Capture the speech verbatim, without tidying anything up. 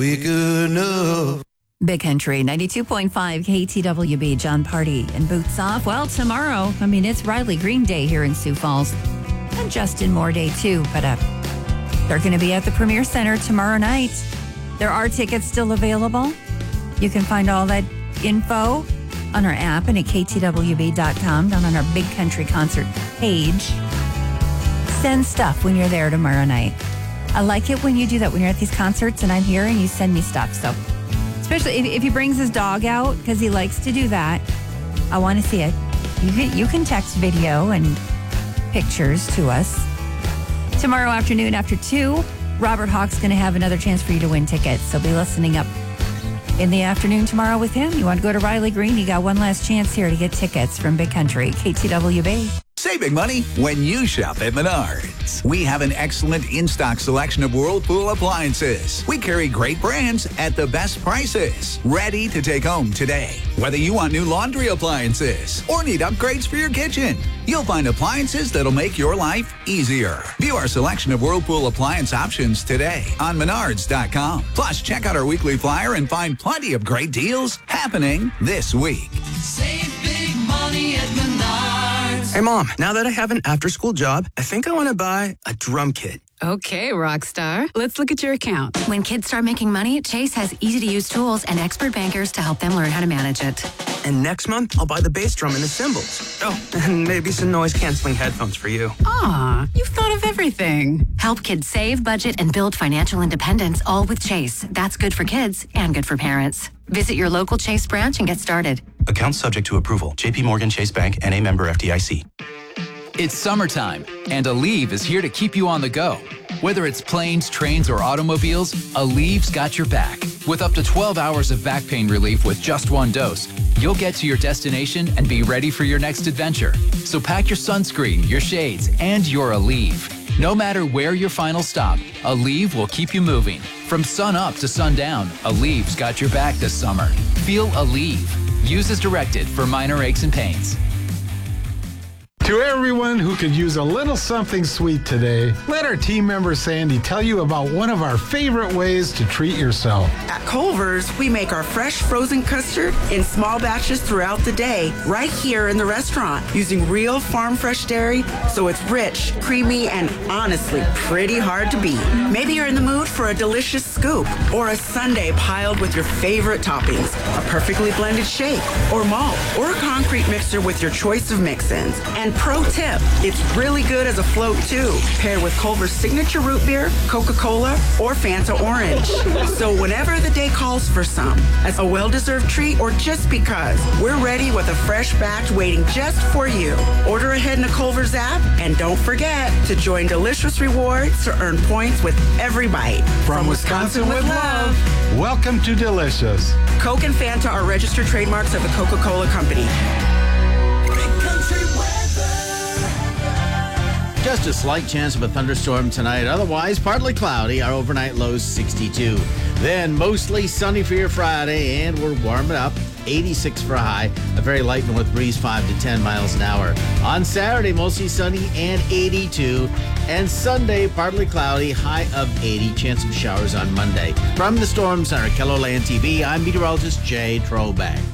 We good enough. Big Country, ninety-two point five K T W B, John Party and Boots Off. Well, tomorrow, I mean, it's Riley Green Day here in Sioux Falls. And Justin Moore Day, too. But uh, they're going to be at the Premier Center tomorrow night. There are tickets still available. You can find all that info on our app and at K T W B dot com, down on our Big Country concert page. Send stuff when you're there tomorrow night. I like it when you do that, when you're at these concerts and I'm here and you send me stuff. So, especially if, if he brings his dog out, because he likes to do that. I want to see it. You can, you can text video and pictures to us. Tomorrow afternoon after two, Robert Hawk's going to have another chance for you to win tickets. So be listening up in the afternoon tomorrow with him. You want to go to Riley Green? You got one last chance here to get tickets from Big Country, K T W B. Saving money when you shop at Menards. We have an excellent in-stock selection of Whirlpool appliances. We carry great brands at the best prices. Ready to take home today. Whether you want new laundry appliances or need upgrades for your kitchen, you'll find appliances that'll make your life easier. View our selection of Whirlpool appliance options today on Menards dot com. Plus, check out our weekly flyer and find plenty of great deals happening this week. Save big money at Menards. Hey, Mom, now that I have an after-school job, I think I want to buy a drum kit. Okay, rock star. Let's look at your account. When kids start making money, Chase has easy-to-use tools and expert bankers to help them learn how to manage it. And next month, I'll buy the bass drum and the cymbals. Oh, and maybe some noise-canceling headphones for you. Aw, you've thought of everything. Help kids save, budget, and build financial independence, all with Chase. That's good for kids and good for parents. Visit your local Chase branch and get started. Account subject to approval. J P Morgan Chase Bank, N A member F D I C. It's summertime, and Aleve is here to keep you on the go. Whether it's planes, trains, or automobiles, Aleve's got your back. With up to twelve hours of back pain relief with just one dose, you'll get to your destination and be ready for your next adventure. So pack your sunscreen, your shades, and your Aleve. No matter where your final stop, Aleve will keep you moving. From sun up to sundown, Aleve's got your back this summer. Feel Aleve. Use as directed for minor aches and pains. To everyone who could use a little something sweet today, let our team member Sandy tell you about one of our favorite ways to treat yourself. At Culver's, we make our fresh frozen custard in small batches throughout the day, right here in the restaurant, using real farm fresh dairy, so it's rich, creamy, and honestly pretty hard to beat. Maybe you're in the mood for a delicious scoop or a sundae piled with your favorite toppings, a perfectly blended shake or malt or a concrete mixer with your choice of mix-ins. And pro tip, it's really good as a float too, paired with Culver's signature root beer, Coca-Cola, or Fanta Orange. So whenever the day calls for some, as a well-deserved treat or just because, we're ready with a fresh batch waiting just for you. Order ahead in the Culver's app, and don't forget to join Delicious Rewards to earn points with every bite. From, From Wisconsin, Wisconsin with love, welcome to Delicious. Coke and Fanta are registered trademarks of the Coca-Cola Company. Just a slight chance of a thunderstorm tonight. Otherwise, partly cloudy. Our overnight low sixty-two. Then mostly sunny for your Friday, and we're warming up. eighty-six for a high. A very light north breeze, five to ten miles an hour. On Saturday, mostly sunny and eighty-two. And Sunday, partly cloudy, high of eighty. Chance of showers on Monday. From the Storm Center, KELOLAND T V, I'm meteorologist Jay Trobeck.